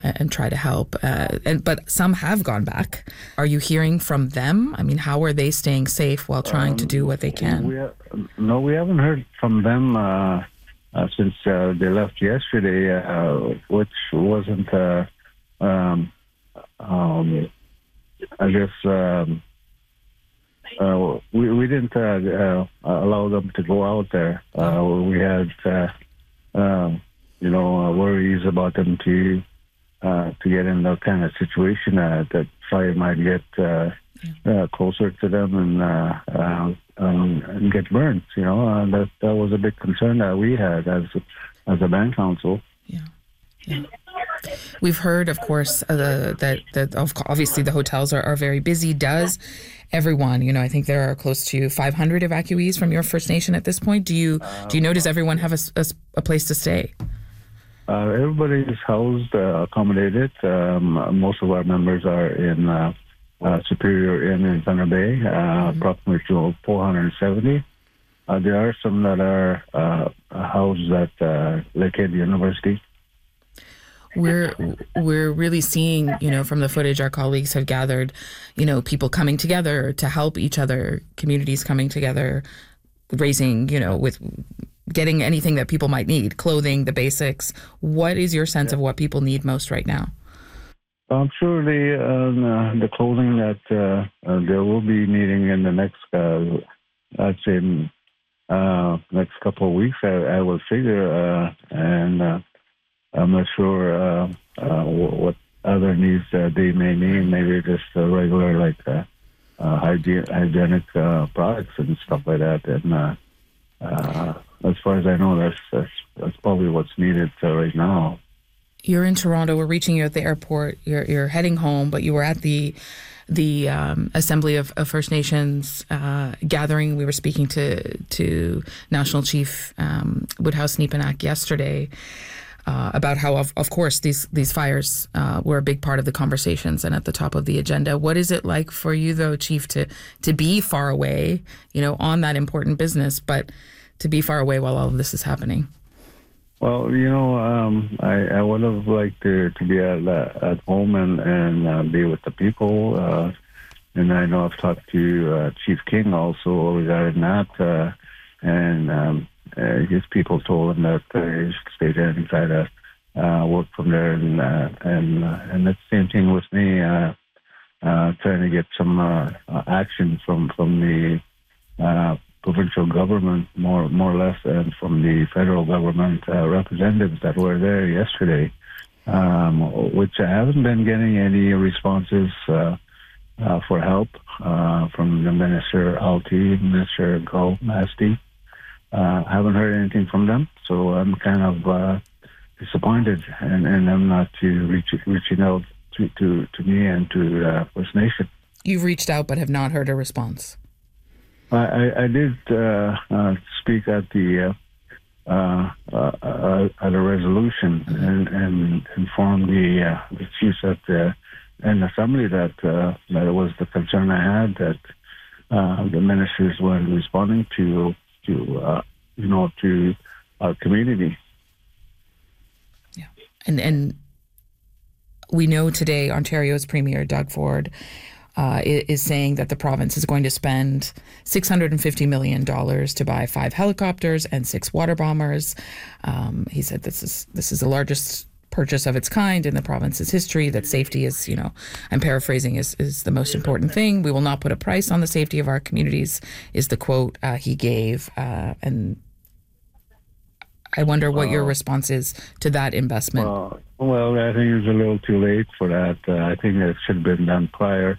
and try to help. But some have gone back. Are you hearing from them? I mean, how are they staying safe while trying to do what they can? We haven't heard from them since they left yesterday, which wasn't, I guess, we didn't allow them to go out there. We had, worries about them to get in that kind of situation that fire might get closer to them and get burned. That was a big concern that we had as a band council. Yeah. We've heard, of course, that obviously the hotels are very busy. Does everyone, I think there are close to 500 evacuees from your First Nation at this point. Do you know, does everyone have a place to stay? Everybody is housed, accommodated. Most of our members are in Superior Inn in Thunder Bay, approximately 470. There are some that are housed at Lakehead University. We're really seeing, from the footage our colleagues have gathered, people coming together to help each other, communities coming together, raising, with getting anything that people might need, clothing, the basics. What is your sense of what people need most right now? Surely the clothing that they will be needing in the next, I'd say, next couple of weeks, I will figure, and I'm not sure what other needs they may need. Maybe just regular hygienic products and stuff like that. And as far as I know, that's probably what's needed right now. You're in Toronto. We're reaching you at the airport. You're heading home, but you were at the Assembly of First Nations gathering. We were speaking to National Chief Woodhouse Neepanak yesterday. About how, of course, these fires were a big part of the conversations and at the top of the agenda. What is it like for you, though, Chief, to be far away, on that important business, but to be far away while all of this is happening? Well, I would have liked to be at home and be with the people. And I know I've talked to Chief King also regarding that. His people told him that he should stay there and try to work from there, and that's the same thing with me, trying to get some action from the provincial government, more or less, and from the federal government representatives that were there yesterday, which I haven't been getting any responses for help from the Minister Alti, Minister Gul-Masti. I haven't heard anything from them, so I'm kind of disappointed, and I'm not reaching out to me and to First Nation. You've reached out but have not heard a response. I did speak at at a resolution and inform the chiefs at the assembly that it was the concern I had that the ministers weren't responding to our community. Yeah, and we know today Ontario's Premier Doug Ford is saying that the province is going to spend $650 million to buy 5 helicopters and 6 water bombers. He said this is the largest purchase of its kind in the province's history, that safety is, I'm paraphrasing, is the most important thing. We will not put a price on the safety of our communities, is the quote he gave. And I wonder what your response is to that investment. Well, I think it's a little too late for that. I think it should have been done prior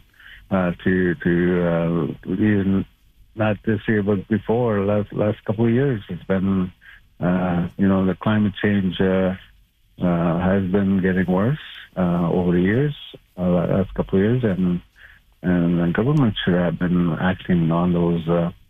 to even not this year, but before, last couple of years. It's been, the climate change has been getting worse over the years, last couple of years, and the government should have been acting on those,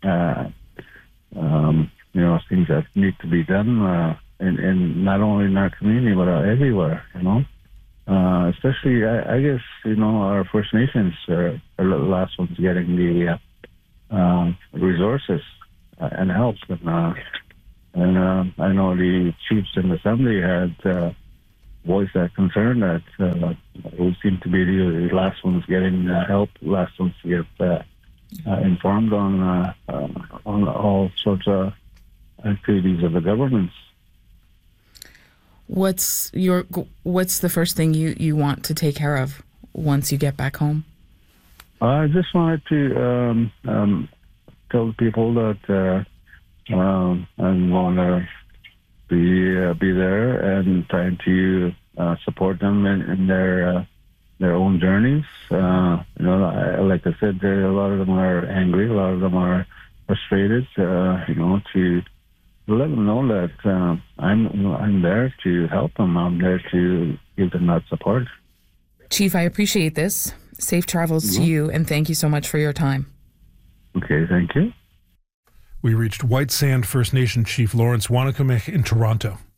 things that need to be done, in not only in our community but everywhere. Especially, I guess, our First Nations are the last ones getting the resources and help. And I know the chiefs in the assembly had voice that concern that we seem to be the last ones getting help, last ones to get informed on all sorts of activities of the governments. What's the first thing you want to take care of once you get back home? I just wanted to tell people that I want to be there and trying to support them in their own journeys. Like I said, a lot of them are angry, a lot of them are frustrated. To let them know that I'm there to help them. I'm there to give them that support. Chief, I appreciate this. Safe travels to you, and thank you so much for your time. Okay, thank you. We reached White Sand First Nation Chief Lawrence Wanakamich in Toronto.